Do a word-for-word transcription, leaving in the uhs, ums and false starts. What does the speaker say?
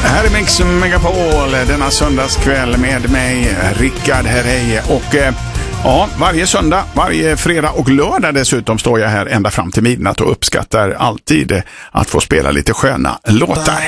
Här är Mix Megapol denna söndagskväll med mig, Rickard Herrey. Och eh, ja, varje söndag, varje fredag och lördag dessutom står jag här ända fram till midnatt och uppskattar alltid att få spela lite sköna låtar.